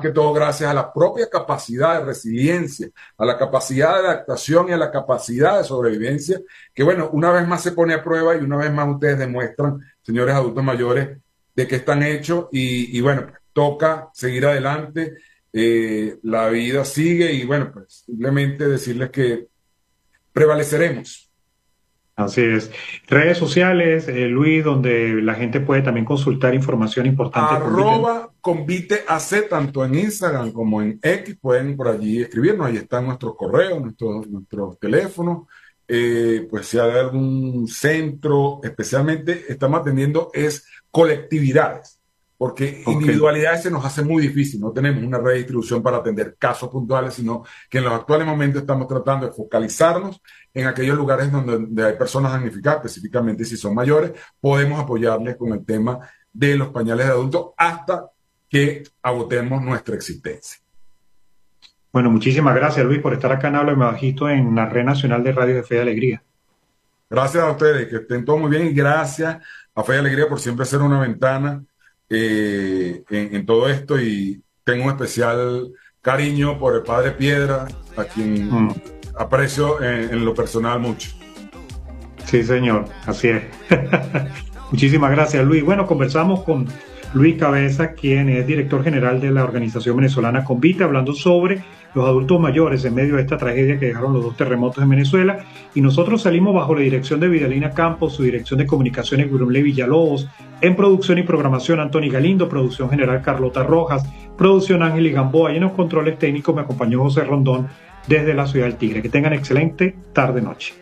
que todo gracias a la propia capacidad de resiliencia, a la capacidad de adaptación y a la capacidad de sobrevivencia, que bueno, una vez más se pone a prueba y una vez más ustedes demuestran, señores adultos mayores, de que están hechos y bueno, pues, toca seguir adelante, la vida sigue y bueno, pues simplemente decirles que prevaleceremos. Así es. Redes sociales, Luis, donde la gente puede también consultar información importante. @conviteac, tanto en Instagram como en X, pueden por allí escribirnos, ahí están nuestros correos, nuestros teléfonos, pues si hay algún centro, especialmente estamos atendiendo es colectividades, porque individualidades se nos hace muy difícil, no tenemos una red de distribución para atender casos puntuales, sino que en los actuales momentos estamos tratando de focalizarnos en aquellos lugares donde hay personas damnificadas, específicamente si son mayores, podemos apoyarles con el tema de los pañales de adultos hasta que agotemos nuestra existencia. Bueno, muchísimas gracias, Luis, por estar acá en Háblame Bajito en la Red Nacional de Radio de Fe y Alegría. Gracias a ustedes, que estén todos muy bien, y gracias a Fe y Alegría por siempre ser una ventana en todo esto, y tengo un especial cariño por el Padre Piedra, a quien aprecio en lo personal mucho. Sí, señor, así es. Muchísimas gracias, Luis. Bueno, conversamos con Luis Cabeza, quien es director general de la organización venezolana Convite, hablando sobre los adultos mayores en medio de esta tragedia que dejaron los 2 terremotos en Venezuela. Y nosotros salimos bajo la dirección de Vidalina Campos, su dirección de comunicaciones Gurumley Villalobos, en producción y programación Antoni Galindo, producción general Carlota Rojas, producción Ángel y Gamboa, y en los controles técnicos me acompañó José Rondón desde la ciudad del Tigre. Que tengan excelente tarde-noche.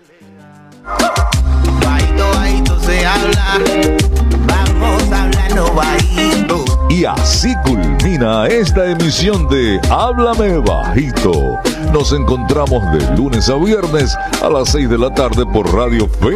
Bajito se habla, vamos hablando bajito. Y así culmina esta emisión de Háblame Bajito. Nos encontramos de lunes a viernes a las 6 de la tarde por Radio Fe